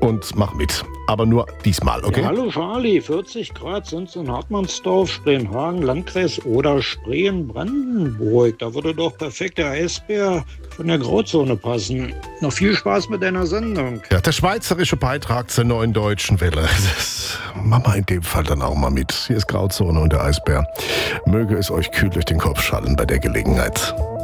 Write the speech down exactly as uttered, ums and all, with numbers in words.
und mach mit. Aber nur diesmal, okay? Ja, hallo Charlie, vierzig Grad sind es in Hartmannsdorf, Spreenhagen, Landkreis oder Spreen-Brandenburg. Da würde doch perfekt der Eisbär von der Grauzone passen. Noch viel Spaß mit deiner Sendung. Ja, der schweizerische Beitrag zur neuen deutschen Welle. Das machen wir in dem Fall dann auch mal mit. Hier ist Grauzone und der Eisbär. Möge es euch kühl durch den Kopf schallen bei der Gelegenheit.